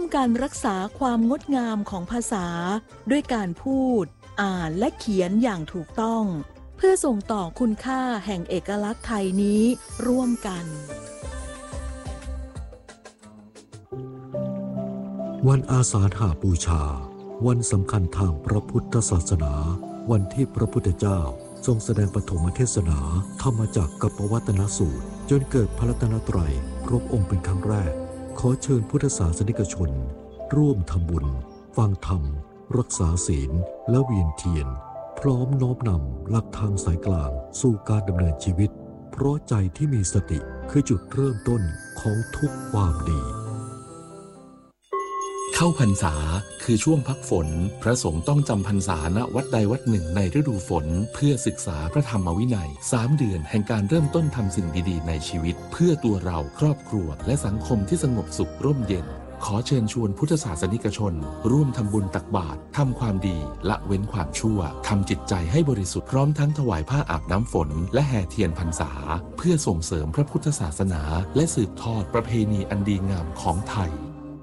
มการรักษาความงดงามของภาษาด้วยการพูดอ่านและเขียนอย่างถูกต้องเพื่อส่งต่อคุณค่าแห่งเอกลักษณ์ไทยนี้ร่วมกันวันอาสาฬหบูชาวันสำคัญทางพระพุทธศาสนาวันที่พระพุทธเจ้าทรงแสดงปฐมเทศนาธรรมจักรกัปวัตนสูตรจนเกิดพระรัตนตรัยครบองค์เป็นครั้งแรกขอเชิญพุทธศาสนิกชนร่วมทำบุญฟังธรรมรักษาศีลและเวียนเทียนพร้อมน้อมนำหลักทางสายกลางสู่การดำเนินชีวิตเพราะใจที่มีสติคือจุดเริ่มต้นของทุกความดีเข้าพรรษาคือช่วงพักฝนพระสงฆ์ต้องจำพรรษาณวัดใดวัดหนึ่งในฤดูฝนเพื่อศึกษาพระธรรมวินัย3 เดือนแห่งการเริ่มต้นทำสิ่งดีๆในชีวิตเพื่อตัวเราครอบครัวและสังคมที่สงบสุขร่มเย็นขอเชิญชวนพุทธศาสนิกชนร่วมทำบุญตักบาตรทำความดีละเว้นความชั่วทำจิตใจให้บริสุทธิ์พร้อมทั้งถวายผ้าอาบน้ำฝนและแห่เทียนพรรษาเพื่อส่งเสริมพระพุทธศาสนาและสืบทอดประเพณีอันดีงามของไทย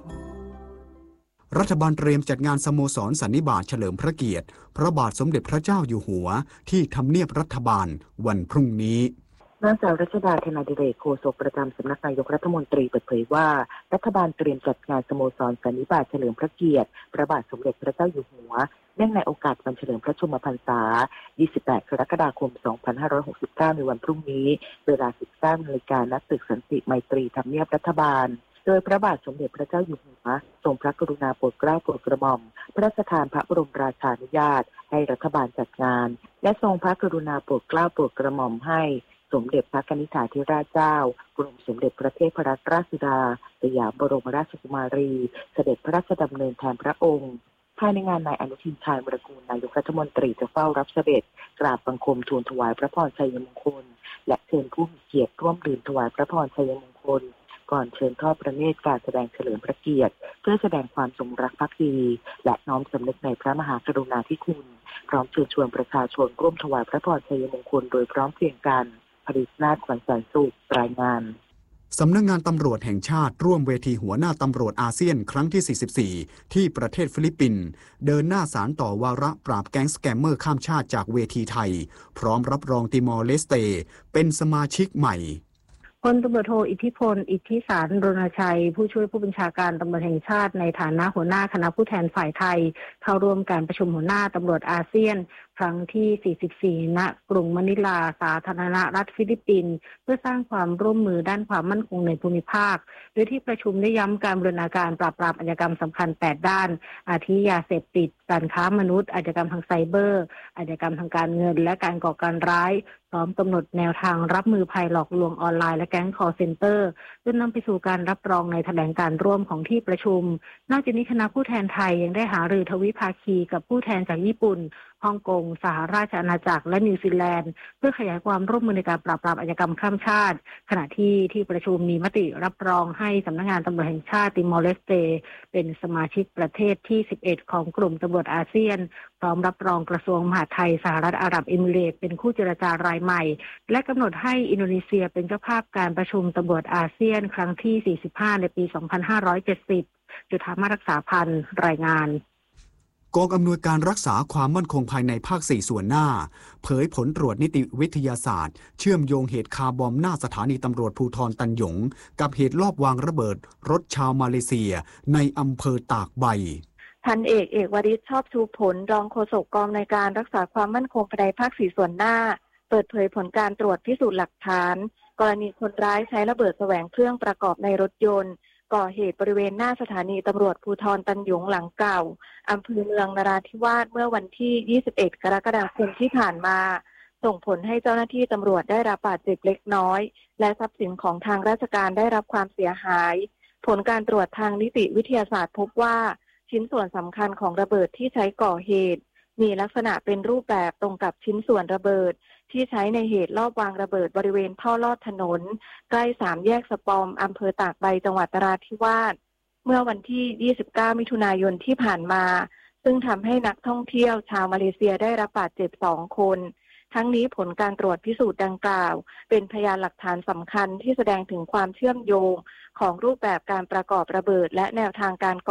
รัฐบาลเตรียมจัดงานสโมสรสันนิบาตเฉลิมพระเกียรติพระบาทสมเด็จพระเจ้าอยู่หัวที่ทำเนียบรัฐบาลวันพรุ่งนี้นางสาวรัชดา ธนาดิเรกโฆษกประจำสำนักนายกรัฐมนตรีเปิดเผยว่ารัฐบาลเตรียมจัดงานสโมสรสันนิบาตเฉลิมพระเกียรติพระบาทสมเด็จพระเจ้าอยู่หัวเนื่องในโอกาสวันเฉลิมพระชนมพรรษา 28 กรกฎาคม 2569 ในวันพรุ่งนี้เวลา 19 นาฬิกา ณ ตึกสันติไมตรีทำเนียบรัฐบาลโดยพระบาทสมเด็จพระเจ้าอยู่หัวทรงพระกรุณาโปรดเกล้าโปรดกระหม่อมพระราชทานพระบรมราชานุญาตให้รัฐบาลจัดงานและทรงพระกรุณาโปรดเกล้าโปรดกระหม่อมให้สมเด็จพระกนิษฐาธิราชเจ้ากรมสมเด็จพระเทพรัตนราชสุดาสยามบรมราชกุมารีเสด็จพระราชดำเนินแทนพระองค์ภายในงานนายอนุทินชาญวิรากูลนายกรัฐมนตรีจะเฝ้ารับเสด็จกราบบังคมทูลถวายพระพรชัยมงคลและเชิญผู้มีเกียรติร่วมดื่มถวายพระพรชัยมงคลก่อนเชิญทอดพระเนตรการแสดงเฉลิมพระเกียรติเพื่อแสดงความจงรักภักดีและน้อมสำนึกในพระมหากรุณาธิคุณพร้อมเชิญชวนประชาชนร่วมถวายพระพรชัยมงคลโดยพร้อมเพรียงกันผลิตนาถขวัญแสนสุขรายงานสำนักงานตำรวจแห่งชาติร่วมเวทีหัวหน้าตำรวจอาเซียนครั้งที่ 44 ที่ประเทศฟิลิปปินส์เดินหน้าสารต่อวาระปราบแก๊งสแกมเมอร์ข้ามชาติจากเวทีไทยพร้อมรับรองติมอร์เลสเตเป็นสมาชิกใหม่พลตำรวจโทอิทธิพลอิทธิสารรณชัยผู้ช่วยผู้บัญชาการตำรวจแห่งชาติในฐานะหัวหน้าคณะผู้แทนฝ่ายไทยเข้าร่วมการประชุมหัวหน้าตำรวจอาเซียนครั้งที่ 44 ณ กรุงมะนิลาสาธารณรัฐฟิลิปปินส์เพื่อสร้างความร่วมมือด้านความมั่นคงในภูมิภาคโดยที่ประชุมได้ย้ำการบูรณาการปราบปรามอาชญากรรมสำคัญ 8 ด้านอาทิยาเสพติดการค้ามนุษย์อาชญากรรมทางไซเบอร์อาชญากรรมทางการเงินและการก่อการร้ายพร้อมกำหนดแนวทางรับมือภัยหลอกลวงออนไลน์และแก๊งคอลเซ็นเตอร์จนนำไปสู่การรับรองในแถลงการร่วมของที่ประชุมนอกจากนี้คณะผู้แทนไทยยังได้หารือทวิภาคีกับผู้แทนจากญี่ปุ่นฮ่องกงสหราชอาณาจักรและนิวซีแลนด์เพื่อขยายความร่วมมือในการปราบปรามอาชญากรรมข้ามชาติขณะที่ประชุมมีมติรับรองให้สำนักงานตำรวจแห่งชาติติมอร์เลสเตเป็นสมาชิกประเทศที่ 11 ของกลุ่มตำรวจอาเซียนพร้อมรับรองกระทรวงมหาดไทยสหรัฐอาหรับเอมิเรตส์เป็นคู่เจรจารายใหม่และกำหนดให้อินโดนีเซียเป็นเจ้าภาพการประชุมตำรวจอาเซียนครั้งที่ 45 ในปี 2570 จุฑามาศรักษาพันธ์รายงานกองอำนวยการรักษาความมั่นคงภายในภาค 4 ส่วนหน้าเผยผลตรวจนิติวิทยาศาสตร์เชื่อมโยงเหตุคาร์บอมหน้าสถานีตำรวจภูธรตันหยงกับเหตุลอบวางระเบิดรถชาวมาเลเซียในอำเภอตากใบพันเอกวริศชอบชูผลรองโฆษกกองในการรักษาความมั่นคงภายในภาค 4 ส่วนหน้าเปิดเผยผลการตรวจพิสูจน์หลักฐานกรณีคนร้ายใช้ระเบิดแสวงเครื่องประกอบในรถยนต์ก่อเหตุบริเวณหน้าสถานีตำรวจภูธรตันหยงหลังเก่าอำเภอเมืองนราธิวาสเมื่อวันที่ 21 กรกฎาคมที่ผ่านมาส่งผลให้เจ้าหน้าที่ตำรวจได้รับบาดเจ็บเล็กน้อยและทรัพย์สินของทางราชการได้รับความเสียหายผลการตรวจทางนิติวิทยาศาสตร์พบว่าชิ้นส่วนสำคัญของระเบิดที่ใช้ก่อเหตุมีลักษณะเป็นรูปแบบตรงกับชิ้นส่วนระเบิดที่ใช้ในเหตุลอบวางระเบิดบริเวณท่อลอดถนนใกล้3 แยกสปอมอำเภอตากใบจังหวัดนราธิวาสเมื่อวันที่ 29 มิถุนายนที่ผ่านมาซึ่งทำให้นักท่องเที่ยวชาวมาเลเซียได้รับบาดเจ็บ2 คนทั้งนี้ผลการตรวจพิสูจน์ดังกล่าวเป็นพยานหลักฐานสำคัญที่แสดงถึงความเชื่อมโยงของรูปแบบการประกอบระเบิดและแนวทางการ